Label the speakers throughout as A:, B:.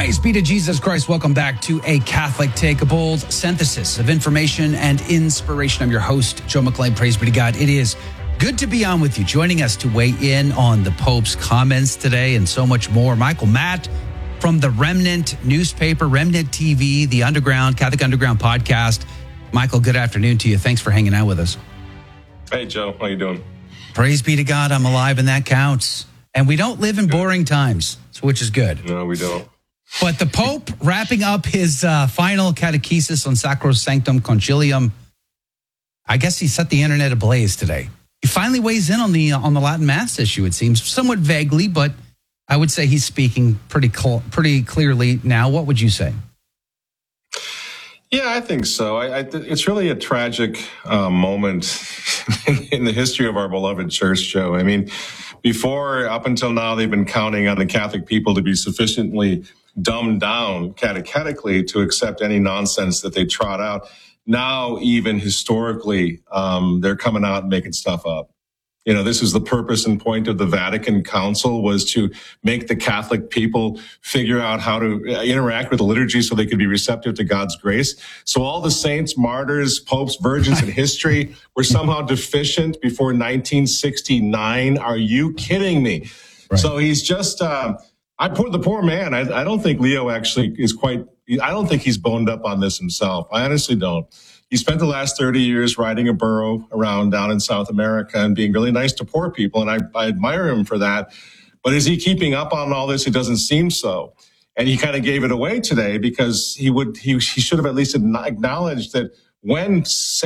A: Praise be to Jesus Christ. Welcome back to A Catholic Take, a bold synthesis of information and inspiration. I'm your host, Joe McLean. Praise be to God. It is good to be on with you, joining us to weigh in on the Pope's comments today and so much more. Michael Matt from the Remnant newspaper, Remnant TV, the Catholic Underground podcast. Michael, good afternoon to you. Thanks for hanging out with us.
B: Hey, Joe. How you doing?
A: Praise be to God. I'm alive, and that counts. And we don't live in boring times, which is good.
B: No, we don't.
A: But the Pope wrapping up his final catechesis on Sacrosanctum Concilium, I guess he set the internet ablaze today. He finally weighs in on the Latin Mass issue, it seems, somewhat vaguely, but I would say he's speaking pretty clearly now. What would you say?
B: Yeah, I think so. It's really a tragic moment in the history of our beloved church, Joe. I mean, up until now, they've been counting on the Catholic people to be sufficiently dumbed down catechetically to accept any nonsense that they trot out. Now, even historically, they're coming out and making stuff up. You know, this is the purpose and point of the Vatican Council, was to make the Catholic people figure out how to interact with the liturgy so they could be receptive to God's grace. So all the saints, martyrs, popes, virgins in history were somehow deficient before 1969. Are you kidding me? Right. So he's just, the poor man, I don't think Leo actually I don't think he's boned up on this himself. I honestly don't. He spent the last 30 years riding a burro around down in South America and being really nice to poor people, and I admire him for that. But is he keeping up on all this? It doesn't seem so. And he kind of gave it away today because he should have at least acknowledged that when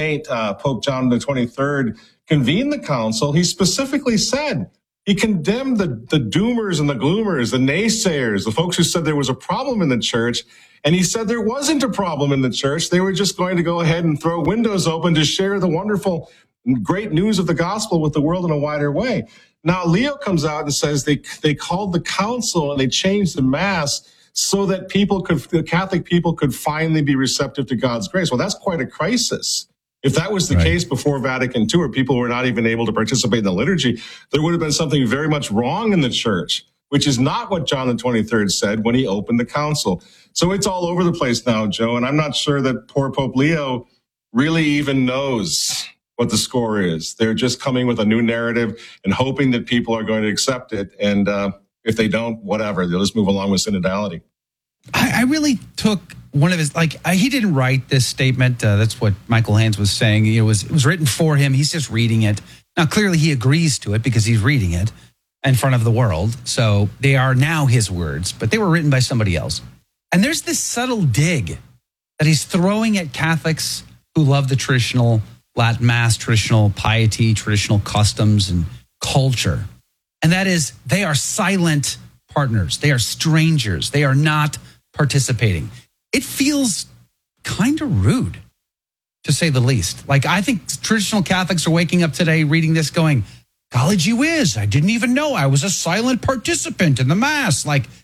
B: Pope John the 23rd convened the council, he specifically said, he condemned the doomers and the gloomers, the naysayers, the folks who said there was a problem in the church. And he said there wasn't a problem in the church. They were just going to go ahead and throw windows open to share the wonderful, great news of the gospel with the world in a wider way. Now, Leo comes out and says they called the council and they changed the Mass so that the Catholic people could finally be receptive to God's grace. Well, that's quite a crisis. If that was the case before Vatican II, where people were not even able to participate in the liturgy, there would have been something very much wrong in the church, which is not what John the 23rd said when he opened the council. So it's all over the place now, Joe, and I'm not sure that poor Pope Leo really even knows what the score is. They're just coming with a new narrative and hoping that people are going to accept it. And if they don't, whatever, they'll just move along with synodality.
A: I really took one of his, he didn't write this statement. That's what Michael Hans was saying. It was written for him. He's just reading it. Now, clearly he agrees to it because he's reading it in front of the world. So they are now his words, but they were written by somebody else. And there's this subtle dig that he's throwing at Catholics who love the traditional Latin Mass, traditional piety, traditional customs and culture. And that is, they are silent partners. They are strangers. They are not participating. It feels kind of rude, to say the least. I think traditional Catholics are waking up today reading this going, golly gee whiz, I didn't even know I was a silent participant in the Mass.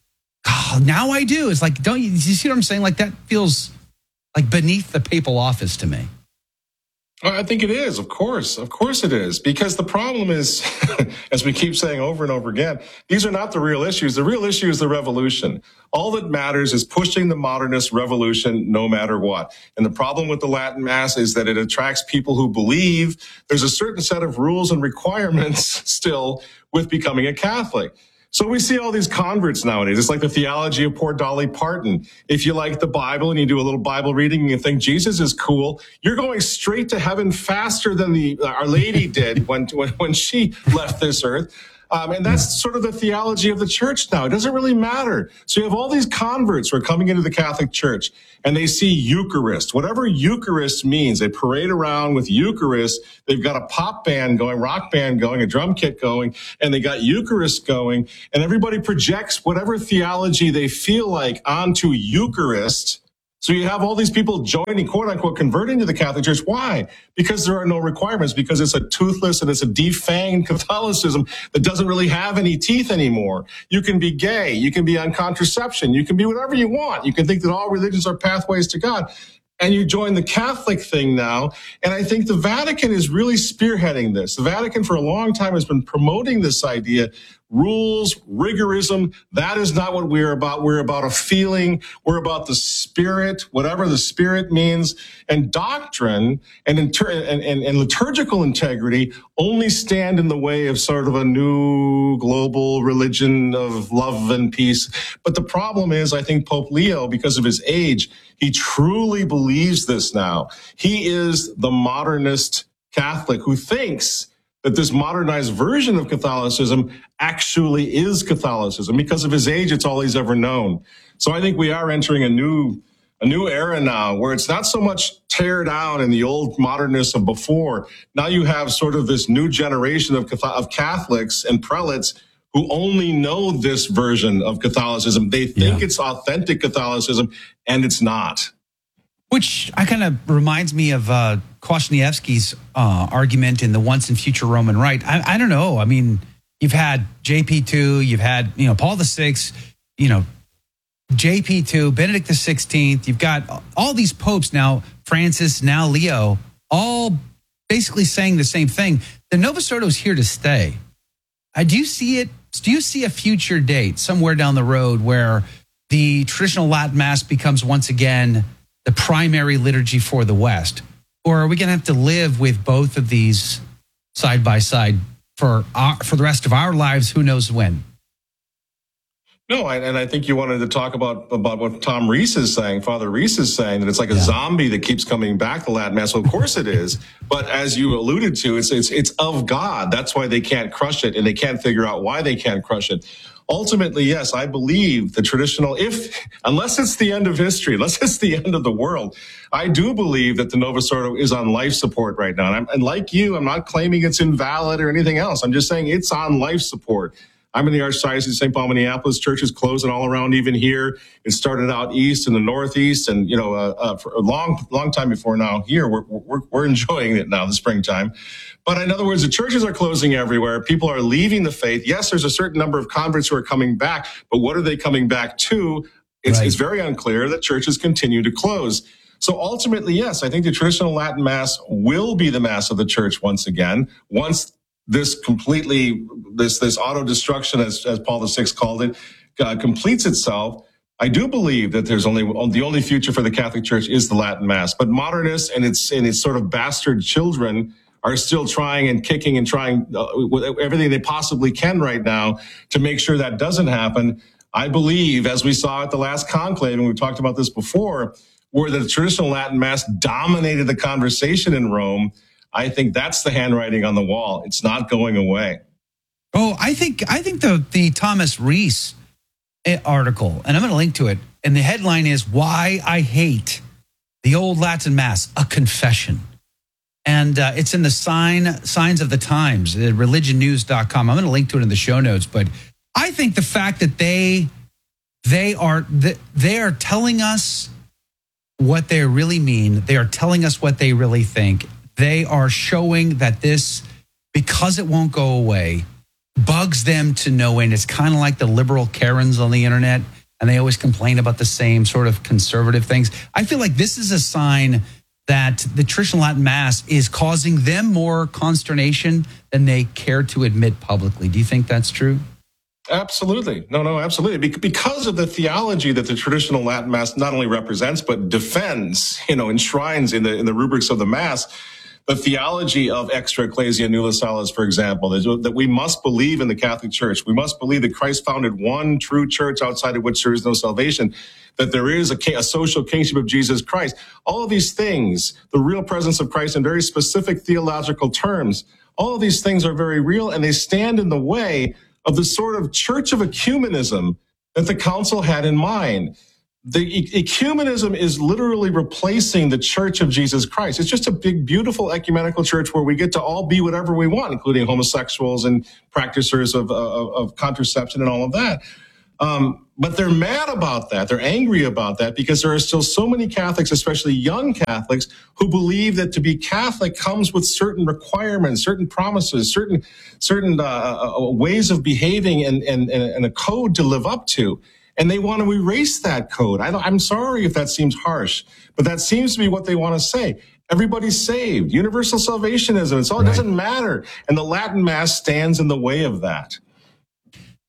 A: Now I do. It's do you see what I'm saying? That feels like beneath the papal office to me.
B: Well, I think it is. Of course it is. Because the problem is, as we keep saying over and over again, these are not the real issues. The real issue is the revolution. All that matters is pushing the modernist revolution no matter what. And the problem with the Latin Mass is that it attracts people who believe there's a certain set of rules and requirements still with becoming a Catholic. So we see all these converts nowadays. It's like the theology of poor Dolly Parton. If you like the Bible and you do a little Bible reading and you think Jesus is cool, you're going straight to heaven faster than Our Lady did when she left this earth. And that's sort of the theology of the church now. It doesn't really matter. So you have all these converts who are coming into the Catholic Church and they see Eucharist. Whatever Eucharist means, they parade around with Eucharist. They've got a pop band going, rock band going, a drum kit going, and they got Eucharist going. And everybody projects whatever theology they feel like onto Eucharist. So you have all these people joining, quote unquote, converting to the Catholic Church. Why? Because there are no requirements, because it's a toothless and it's a defanged Catholicism that doesn't really have any teeth anymore. You can be gay. You can be on contraception. You can be whatever you want. You can think that all religions are pathways to God. And you join the Catholic thing now. And I think the Vatican is really spearheading this. The Vatican for a long time has been promoting this idea rules, rigorism. That is not what we're about. We're about a feeling. We're about the spirit, whatever the spirit means. And doctrine and liturgical integrity only stand in the way of sort of a new global religion of love and peace. But the problem is, I think Pope Leo, because of his age, he truly believes this now. He is the modernist Catholic who thinks that this modernized version of Catholicism actually is Catholicism. Because of his age, it's all he's ever known. So I think we are entering a new era now where it's not so much tear down in the old modernness of before. Now you have sort of this new generation of Catholics and prelates who only know this version of Catholicism. They think it's authentic Catholicism, and it's not.
A: Which kind of reminds me of Kwasniewski's argument in the Once and Future Roman Rite. I don't know. I mean, you've had JP2, you've had Paul VI, JP2, Benedict XVI. You've got all these popes now, Francis, now Leo, all basically saying the same thing. The Novus Ordo is here to stay. Do you see it? Do you see a future date somewhere down the road where the traditional Latin Mass becomes once again the primary liturgy for the West? Or are we going to have to live with both of these side by side for the rest of our lives? Who knows when?
B: No, and I think you wanted to talk about what Tom Reese is saying, Father Reese is saying, that it's like a zombie that keeps coming back, the Latin Mass. Well, of course it is. But as you alluded to, it's of God. That's why they can't crush it, and they can't figure out why they can't crush it. Ultimately, yes, I believe the traditional, unless it's the end of history, unless it's the end of the world, I do believe that the Novus Ordo is on life support right now. And like you, I'm not claiming it's invalid or anything else. I'm just saying it's on life support. I'm in the Archdiocese of St. Paul, Minneapolis. Churches closing all around, even here. It started out east in the Northeast, and for a long time before now. Here, we're enjoying it now, the springtime. But in other words, the churches are closing everywhere. People are leaving the faith. Yes, there's a certain number of converts who are coming back, but what are they coming back to? It's very unclear. That churches continue to close. So ultimately, yes, I think the traditional Latin Mass will be the Mass of the Church once again. Once this auto-destruction, as Paul VI called it, completes itself, I do believe that there's the only future for the Catholic Church is the Latin Mass. But modernists and its sort of bastard children are still trying and kicking and trying with everything they possibly can right now to make sure that doesn't happen. I believe, as we saw at the last conclave, and we've talked about this before, where the traditional Latin Mass dominated the conversation in Rome, I think that's the handwriting on the wall. It's not going away.
A: Oh, I think the Thomas Reese article, and I'm going to link to it, and the headline is "Why I Hate the Old Latin Mass: A Confession." And it's in the Signs of the Times, religionnews.com. I'm going to link to it in the show notes. But I think the fact that they are telling us what they really mean, they are telling us what they really think. They are showing that this, because it won't go away, bugs them to no end. It's kind of like the liberal Karens on the internet, and they always complain about the same sort of conservative things. I feel like this is a sign that the traditional Latin Mass is causing them more consternation than they care to admit publicly. Do you think that's true?
B: Absolutely. No, absolutely. Because of the theology that the traditional Latin Mass not only represents, but defends, enshrines in the rubrics of the Mass, the theology of extra ecclesia nulla salus, for example, that we must believe in the Catholic Church. We must believe that Christ founded one true church outside of which there is no salvation, that there is a social kingship of Jesus Christ. All of these things, the real presence of Christ in very specific theological terms, all of these things are very real, and they stand in the way of the sort of church of ecumenism that the council had in mind. The ecumenism is literally replacing the Church of Jesus Christ. It's just a big, beautiful ecumenical church where we get to all be whatever we want, including homosexuals and practitioners of contraception and all of that. But they're mad about that. They're angry about that because there are still so many Catholics, especially young Catholics, who believe that to be Catholic comes with certain requirements, certain promises, certain ways of behaving and a code to live up to. And they want to erase that code. I'm sorry if that seems harsh, but that seems to be what they want to say. Everybody's saved. Universal salvationism. It doesn't matter. And the Latin Mass stands in the way of that.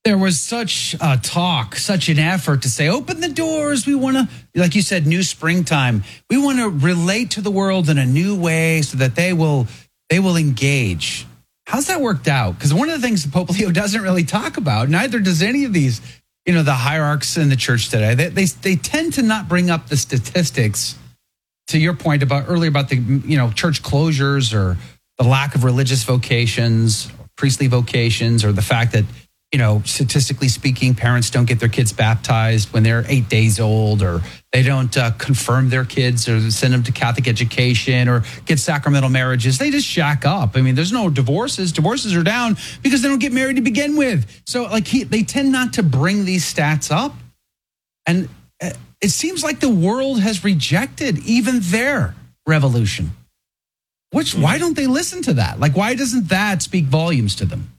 A: There was such a talk, such an effort to say, open the doors. We want to, like you said, new springtime. We want to relate to the world in a new way so that they will engage. How's that worked out? Because one of the things that Pope Leo doesn't really talk about, neither does any of these, the hierarchs in the church today. They tend to not bring up the statistics. To your point earlier about the church closures or the lack of religious vocations, priestly vocations, or the fact that statistically speaking, parents don't get their kids baptized when they're 8 days old, or they don't confirm their kids or send them to Catholic education or get sacramental marriages. They just shack up. I mean, there's no divorces. Divorces are down because they don't get married to begin with. So they tend not to bring these stats up. And it seems like the world has rejected even their revolution. Why don't they listen to that? Why doesn't that speak volumes to them?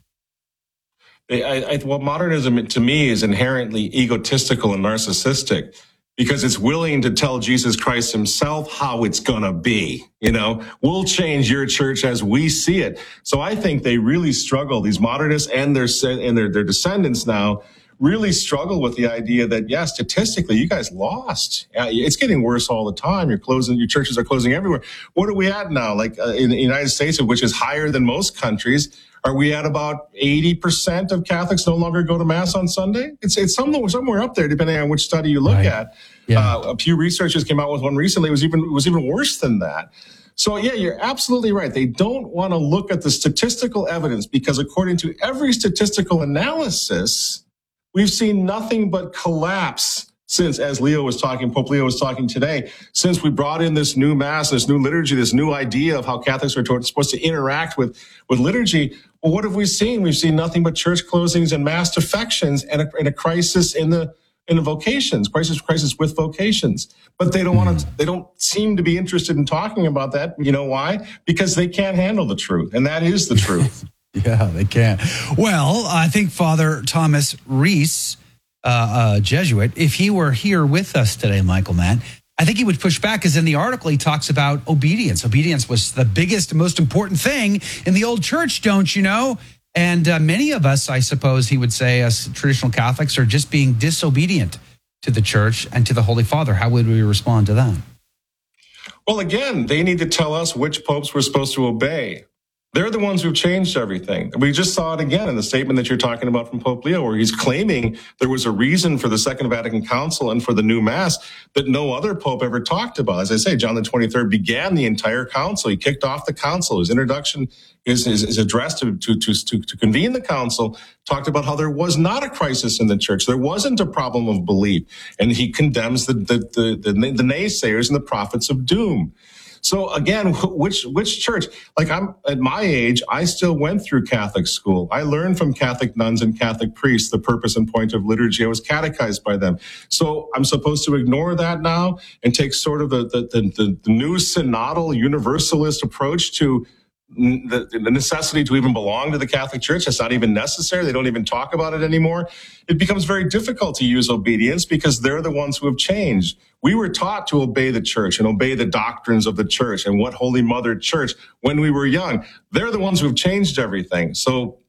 B: Well, modernism to me is inherently egotistical and narcissistic because it's willing to tell Jesus Christ himself how it's going to be. We'll change your church as we see it. So I think they really struggle. These modernists and their descendants now really struggle with the idea that, yeah, statistically, you guys lost. It's getting worse all the time. Your churches are closing everywhere. What are we at now? In the United States, which is higher than most countries, are we at about 80% of Catholics no longer go to Mass on Sunday? It's somewhere up there, depending on which study you look at. Yeah. A Pew Researchers came out with one recently. It was even worse than that. So, yeah, you're absolutely right. They don't want to look at the statistical evidence because according to every statistical analysis, we've seen nothing but collapse since, as Pope Leo was talking today, since we brought in this new Mass, this new liturgy, this new idea of how Catholics are supposed to interact with liturgy. Well, what have we seen? We've seen nothing but church closings and mass defections and a crisis in the vocations, crisis with vocations. But they don't seem to be interested in talking about that. You know why? Because they can't handle the truth. And that is the truth.
A: Yeah, they can't. Well, I think Father Thomas Reese, Jesuit, if he were here with us today, Michael, Matt, I think he would push back, because in the article he talks about obedience. Obedience was the biggest and most important thing in the old church, don't you know? And many of us, I suppose he would say, as traditional Catholics, are just being disobedient to the church and to the Holy Father. How would we respond to that?
B: Well, again, they need to tell us which popes we're supposed to obey. They're the ones who've changed everything. We just saw it again in the statement that you're talking about from Pope Leo, where he's claiming there was a reason for the Second Vatican Council and for the new Mass that no other pope ever talked about. As I say, John the 23rd began the entire council. He kicked off the council. His introduction is addressed to convene the council, talked about how there was not a crisis in the church. There wasn't a problem of belief. And he condemns the naysayers and the prophets of doom. So again, which church? I'm at my age, I still went through Catholic school. I learned from Catholic nuns and Catholic priests the purpose and point of liturgy. I was catechized by them. So I'm supposed to ignore that now and take sort of the new synodal universalist approach to the necessity to even belong to the Catholic Church. That's not even necessary. They don't even talk about it anymore. It becomes very difficult to use obedience because they're the ones who have changed. We were taught to obey the church and obey the doctrines of the church and what Holy Mother Church when we were young. They're the ones who have changed everything. So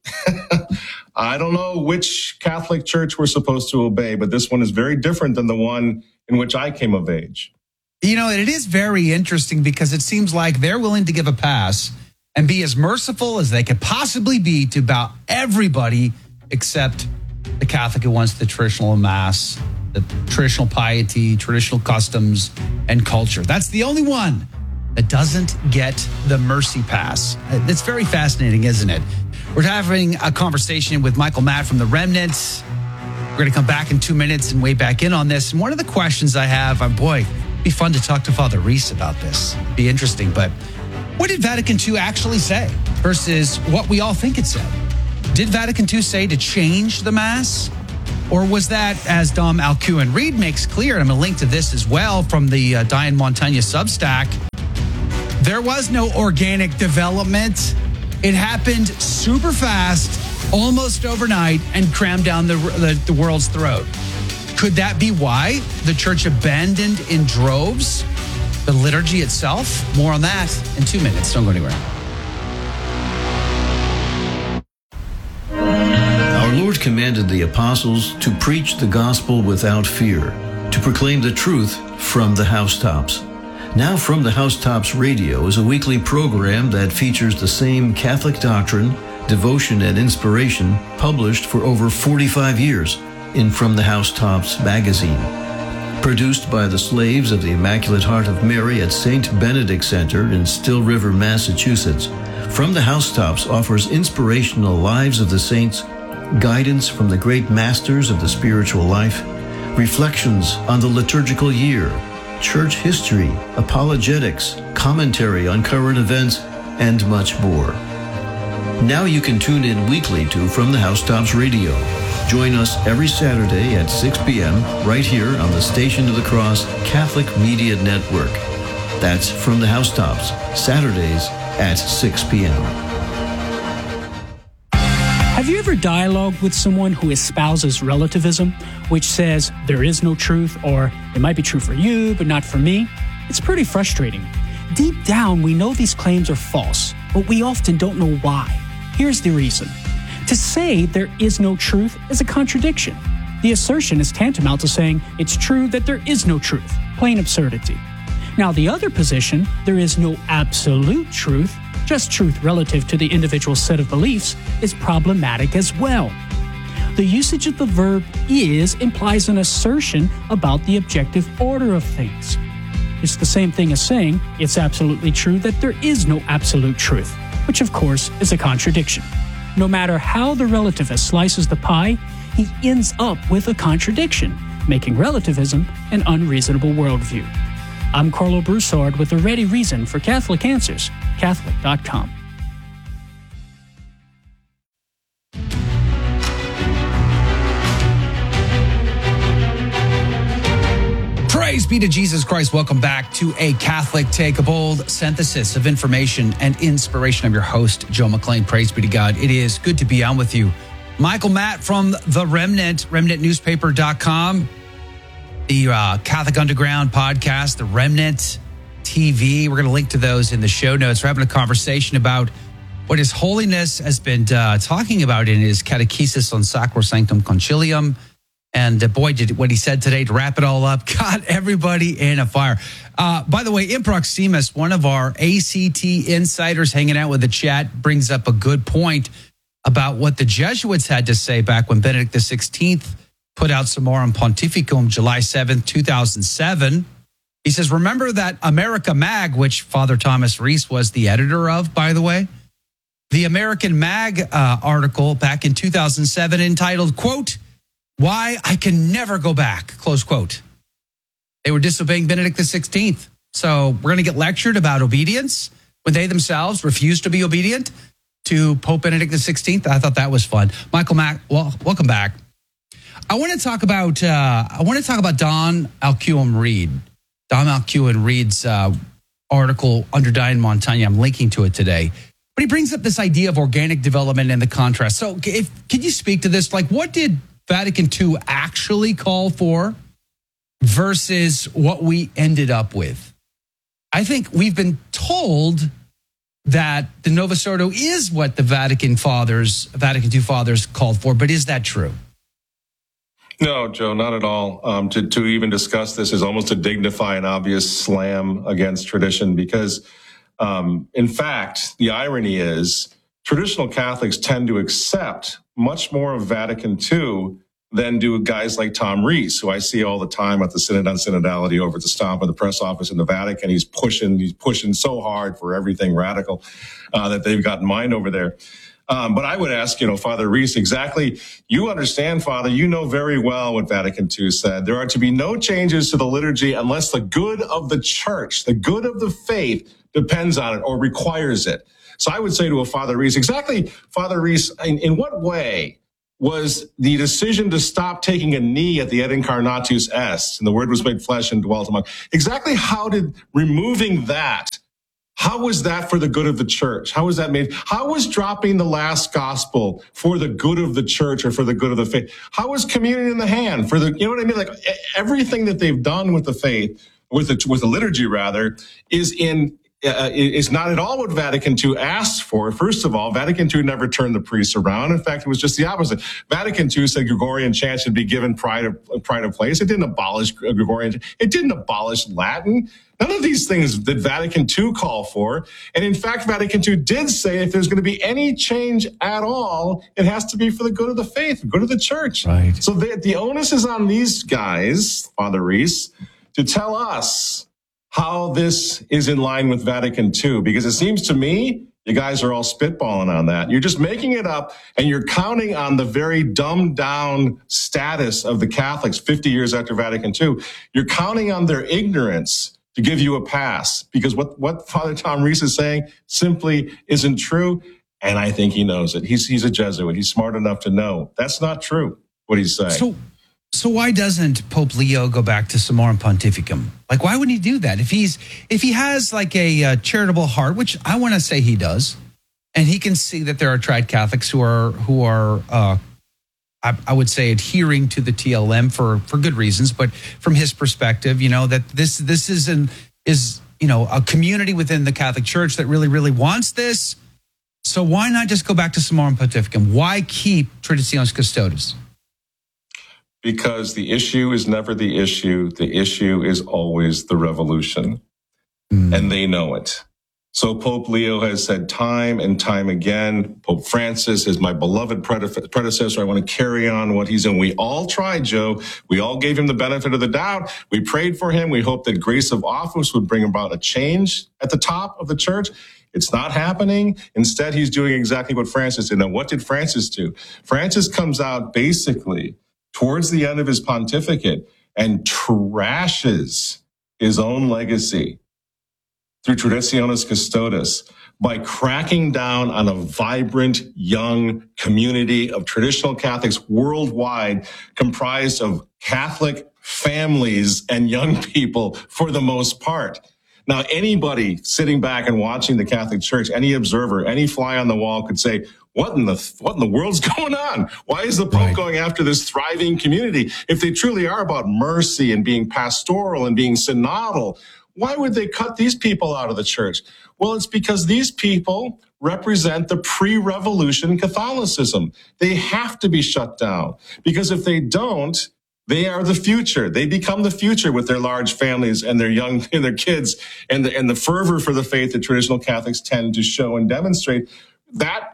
B: I don't know which Catholic church we're supposed to obey, but this one is very different than the one in which I came of age.
A: It is very interesting because it seems like they're willing to give a pass and be as merciful as they could possibly be to about everybody except the Catholic who wants the traditional Mass, the traditional piety, traditional customs, and culture. That's the only one that doesn't get the mercy pass. It's very fascinating, isn't it? We're having a conversation with Michael Matt from the Remnant. We're going to come back in 2 minutes and weigh back in on this. And one of the questions I have, it'd be fun to talk to Father Reese about this. It'd be interesting, but what did Vatican II actually say versus what we all think it said? Did Vatican II say to change the Mass? Or was that, as Dom Alcuin Reed makes clear, and I'm going to link to this as well from the Diane Montaigne Substack, there was no organic development. It happened super fast, almost overnight, and crammed down the world's throat. Could that be why the church abandoned in droves the liturgy itself? More on that in 2 minutes. Don't go anywhere.
C: Our Lord Lord commanded the apostles to preach the gospel without fear, to proclaim the truth from the housetops. Now From the Housetops Radio is a weekly program that features the same Catholic doctrine, devotion, and inspiration published for over 45 years in From the Housetops magazine. Produced by the Slaves of the Immaculate Heart of Mary at St. Benedict Center in Still River, Massachusetts, From the Housetops offers inspirational lives of the saints, guidance from the great masters of the spiritual life, reflections on the liturgical year, church history, apologetics, commentary on current events, and much more. Now you can tune in weekly to From the Housetops Radio. Join us every Saturday at 6 p.m. right here on the Station of the Cross Catholic Media Network. That's From the Housetops, Saturdays at 6 p.m.
D: Have you ever dialogued with someone who espouses relativism, which says there is no truth, or it might be true for you, but not for me? It's pretty frustrating. Deep down, we know these claims are false, but we often don't know why. Here's the reason. To say there is no truth is a contradiction. The assertion is tantamount to saying it's true that there is no truth. Plain absurdity. Now, the other position, there is no absolute truth, just truth relative to the individual set of beliefs, is problematic as well. The usage of the verb is implies an assertion about the objective order of things. It's the same thing as saying it's absolutely true that there is no absolute truth, which of course is a contradiction. No matter how the relativist slices the pie, he ends up with a contradiction, making relativism an unreasonable worldview. I'm Carlo Broussard with a ready reason for Catholic Answers, Catholic.com.
A: Praise be to Jesus Christ. Welcome back to A Catholic Take, a bold synthesis of information and inspiration. I'm your host, Joe McLean. Praise be to God. It is good to be on with you. Michael Matt from The Remnant, remnantnewspaper.com. The Catholic Underground podcast, The Remnant TV. We're going to link to those in the show notes. We're having a conversation about what His Holiness has been talking about in his catechesis on Sacrosanctum Concilium. And boy, did what he said today to wrap it all up, got everybody in a fire. By the way, in Proximus, one of our ACT insiders hanging out with the chat brings up a good point about what the Jesuits had to say back when Benedict XVI put out Summorum Pontificum July 7th, 2007. He says, remember that America Mag, which Father Thomas Reese was the editor of, by the way? The American Mag article back in 2007 entitled, quote, Why I Can Never Go Back, close quote. They were disobeying Benedict XVI. So we're going to get lectured about obedience when they themselves refused to be obedient to Pope Benedict XVI. I thought that was fun. Michael Mack, well, welcome back. I want to talk about Don Alcuin Reid. Don Alcuin Reid's article under Diane Montaigne. I'm linking to it today. But he brings up this idea of organic development and the contrast. So can you speak to this? Like, what did Vatican II actually call for versus what we ended up with? I think we've been told that the Novus Ordo is what the Vatican II fathers called for, but is that true?
B: No, Joe, not at all. To even discuss this is almost to dignify an obvious slam against tradition because, in fact, the irony is traditional Catholics tend to accept much more of Vatican II than do guys like Tom Rees, who I see all the time at the Synod on Synodality over at the Stampa, the press office in the Vatican. He's pushing so hard for everything radical that they've got in mind over there. But I would ask, Father Rees, exactly, you understand, Father, you know very well what Vatican II said. There are to be no changes to the liturgy unless the good of the church, the good of the faith depends on it or requires it. So I would say to a Father Rees, exactly, Father Rees, in what way was the decision to stop taking a knee at the Et Incarnatus Est, and the Word was made flesh and dwelt among, exactly how did removing that, how was that for the good of the church? How was that made? How was dropping the last gospel for the good of the church or for the good of the faith? How was communion in the hand for the, you know what I mean? Like everything that they've done with the faith, with the liturgy rather, is in is not at all what Vatican II asked for. First of all, Vatican II never turned the priests around. In fact, it was just the opposite. Vatican II said Gregorian chant should be given pride of place. It didn't abolish Gregorian. It didn't abolish Latin. None of these things did Vatican II call for. And in fact, Vatican II did say if there's going to be any change at all, it has to be for the good of the faith, the good of the church.
A: Right.
B: So the onus is on these guys, Father Reese, to tell us how this is in line with Vatican II, because it seems to me you guys are all spitballing on that. You're just making it up, and you're counting on the very dumbed down status of the Catholics 50 years after Vatican II. You're counting on their ignorance to give you a pass, because what Father Tom Reese is saying simply isn't true, and I think he knows it. He's a Jesuit. He's smart enough to know that's not true, what he's saying.
A: So why doesn't Pope Leo go back to Summorum Pontificum? Like, why wouldn't he do that? If he has like a charitable heart, which I want to say he does, and he can see that there are tried Catholics who are I would say adhering to the TLM for good reasons, but from his perspective, that this is a community within the Catholic Church that really, really wants this. So why not just go back to Summorum Pontificum? Why keep Traditionis Custodes?
B: Because the issue is never the issue. The issue is always the revolution. And they know it. So Pope Leo has said time and time again, Pope Francis is my beloved predecessor. I want to carry on what he's in. We all tried, Joe. We all gave him the benefit of the doubt. We prayed for him. We hoped that grace of office would bring about a change at the top of the church. It's not happening. Instead, he's doing exactly what Francis did. Now, what did Francis do? Francis comes out basically towards the end of his pontificate and trashes his own legacy through Traditionis Custodes by cracking down on a vibrant young community of traditional Catholics worldwide, comprised of Catholic families and young people for the most part. Now, anybody sitting back and watching the Catholic Church, any observer, any fly on the wall could say, what in the world's going on? Why is the Pope going after this thriving community? If they truly are about mercy and being pastoral and being synodal, why would they cut these people out of the church? Well, it's because these people represent the pre-revolution Catholicism. They have to be shut down, because if they don't, they are the future. They become the future with their large families and their young and their kids, and the fervor for the faith that traditional Catholics tend to show and demonstrate. That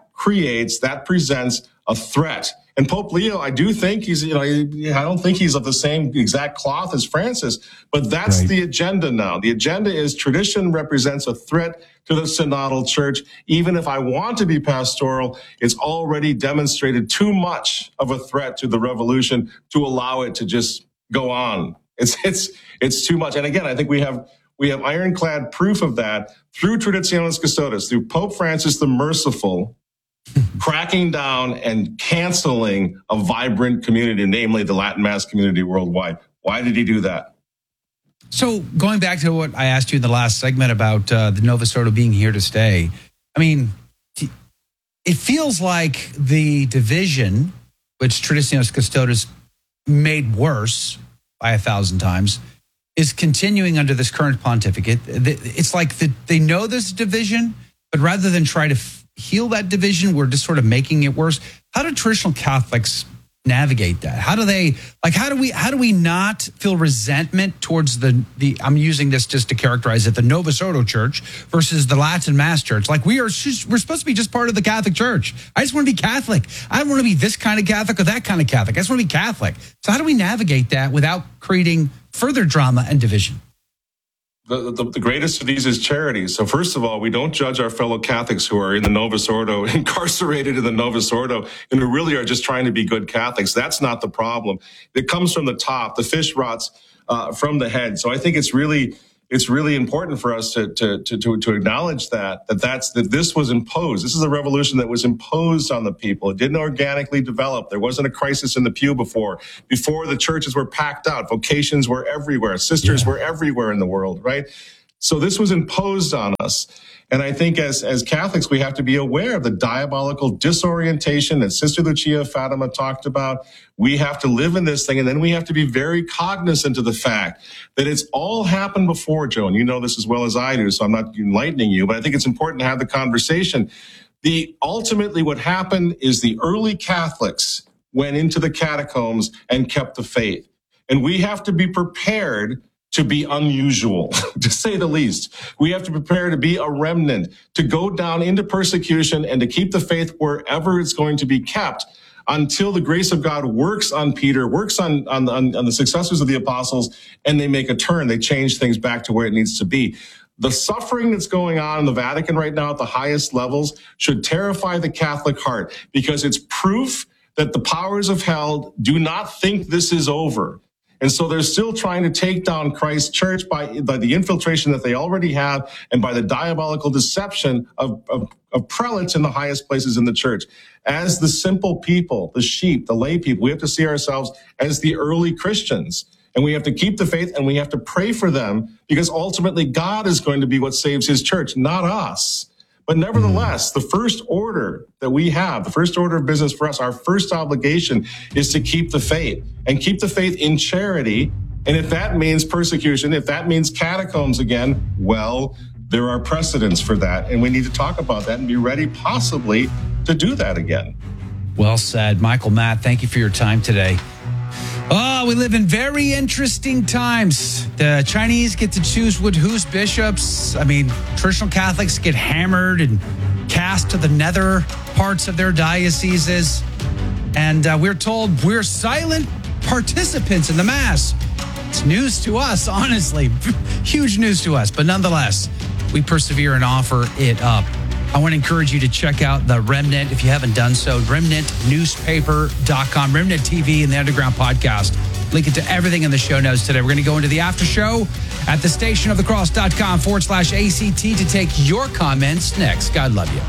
B: presents a threat. And Pope Leo, I do think I don't think he's of the same exact cloth as Francis, but that's the agenda now. The agenda is tradition represents a threat to the synodal church. Even if I want to be pastoral, it's already demonstrated too much of a threat to the revolution to allow it to just go on. It's too much. And again, I think we have ironclad proof of that through Traditionis Custodes, through Pope Francis the Merciful, cracking down and canceling a vibrant community, namely the Latin Mass community worldwide. Why did he do that?
A: So going back to what I asked you in the last segment about the Novus Ordo being here to stay, I mean, it feels like the division, which Traditionis Custodes made worse by 1,000 times, is continuing under this current pontificate. It's like they know this division, but rather than try to heal that division, we're just sort of making it worse. How do traditional Catholics navigate that? How do we not feel resentment towards the I'm using this just to characterize it, the Novus Ordo Church versus the Latin Mass Church? Like we're supposed to be just part of the Catholic Church. I just want to be Catholic. I don't want to be this kind of Catholic or that kind of Catholic. I just want to be Catholic. So how do we navigate that without creating further drama and division?
B: The greatest of these is charity. So first of all, we don't judge our fellow Catholics who are in the Novus Ordo, incarcerated in the Novus Ordo, and who really are just trying to be good Catholics. That's not the problem. It comes from the top. The fish rots from the head. So I think it's really important for us to acknowledge that this was imposed. This is a revolution that was imposed on the people. It didn't organically develop. There wasn't a crisis in the pew before. Before, the churches were packed out. Vocations were everywhere. Sisters were everywhere in the world, right? So this was imposed on us. And I think as Catholics, we have to be aware of the diabolical disorientation that Sister Lucia Fatima talked about. We have to live in this thing, and then we have to be very cognizant of the fact that it's all happened before, Joe, and you know this as well as I do, so I'm not enlightening you, but I think it's important to have the conversation. Ultimately, what happened is the early Catholics went into the catacombs and kept the faith. And we have to be prepared to be unusual, to say the least. We have to prepare to be a remnant, to go down into persecution and to keep the faith wherever it's going to be kept until the grace of God works on Peter, works on the successors of the apostles, and they make a turn. They change things back to where it needs to be. The suffering that's going on in the Vatican right now at the highest levels should terrify the Catholic heart, because it's proof that the powers of hell do not think this is over. And so they're still trying to take down Christ's church by the infiltration that they already have and by the diabolical deception of prelates in the highest places in the church. As the simple people, the sheep, the lay people, we have to see ourselves as the early Christians. And we have to keep the faith, and we have to pray for them, because ultimately God is going to be what saves his church, not us. But nevertheless, the first order that we have, the first order of business for us, our first obligation is to keep the faith, and keep the faith in charity. And if that means persecution, if that means catacombs again, well, there are precedents for that. And we need to talk about that and be ready possibly to do that again.
A: Well said. Michael, Matt, thank you for your time today. Oh, we live in very interesting times. The Chinese get to choose who's bishops. I mean, traditional Catholics get hammered and cast to the nether parts of their dioceses. And we're told we're silent participants in the Mass. It's news to us, honestly. Huge news to us. But nonetheless, we persevere and offer it up. I want to encourage you to check out the Remnant if you haven't done so. RemnantNewspaper.com, Remnant TV, and the Underground Podcast. Link it to everything in the show notes today. We're going to go into the after show at thestationofthecross.com/ACT to take your comments next. God love you.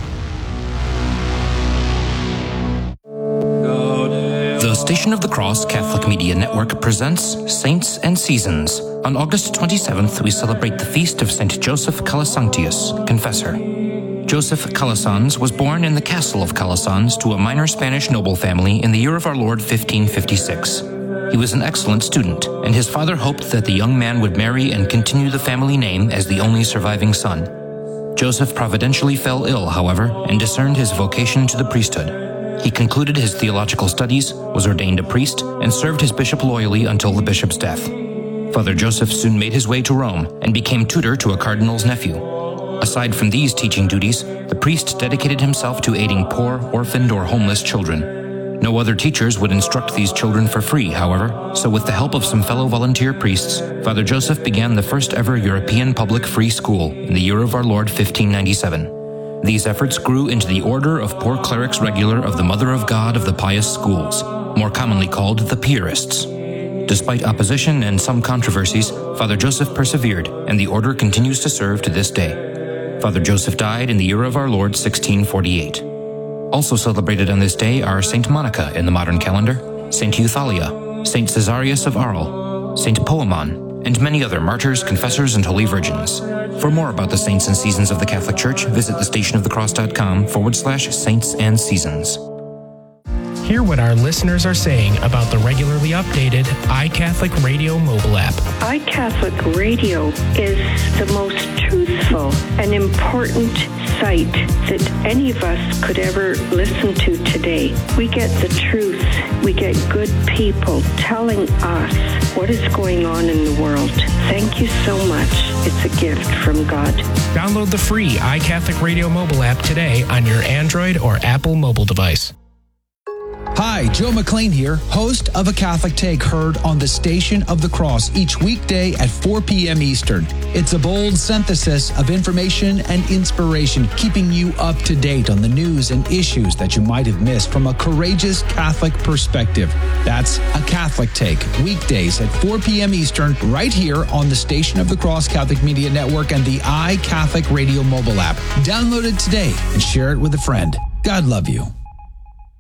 E: The Station of the Cross Catholic Media Network presents Saints and Seasons. On August 27th, we celebrate the feast of St. Joseph Calasanctius, Confessor. Joseph Calasanz was born in the castle of Calasanz to a minor Spanish noble family in the year of our Lord 1556. He was an excellent student, and his father hoped that the young man would marry and continue the family name as the only surviving son. Joseph providentially fell ill, however, and discerned his vocation to the priesthood. He concluded his theological studies, was ordained a priest, and served his bishop loyally until the bishop's death. Father Joseph soon made his way to Rome and became tutor to a cardinal's nephew. Aside from these teaching duties, the priest dedicated himself to aiding poor, orphaned, or homeless children. No other teachers would instruct these children for free, however, so with the help of some fellow volunteer priests, Father Joseph began the first ever European public free school in the year of our Lord 1597. These efforts grew into the Order of Poor Clerics Regular of the Mother of God of the Pious Schools, more commonly called the Piarists. Despite opposition and some controversies, Father Joseph persevered, and the order continues to serve to this day. Father Joseph died in the year of our Lord 1648. Also celebrated on this day are Saint Monica in the modern calendar, Saint Euthalia, Saint Caesarius of Arles, Saint Poemon, and many other martyrs, confessors, and holy virgins. For more about the saints and seasons of the Catholic Church, visit thestationofthecross.com/saints and seasons.
F: Hear what our listeners are saying about the regularly updated iCatholic Radio mobile app.
G: iCatholic Radio is the most truthful and important site that any of us could ever listen to today. We get the truth. We get good people telling us what is going on in the world. Thank you so much. It's a gift from God.
F: Download the free iCatholic Radio mobile app today on your Android or Apple mobile device.
A: Hi, Joe McLean here, host of A Catholic Take, heard on the Station of the Cross each weekday at 4 p.m. Eastern. It's a bold synthesis of information and inspiration, keeping you up to date on the news and issues that you might have missed from a courageous Catholic perspective. That's A Catholic Take, weekdays at 4 p.m. Eastern, right here on the Station of the Cross Catholic Media Network and the iCatholic Radio mobile app. Download it today and share it with a friend. God love you.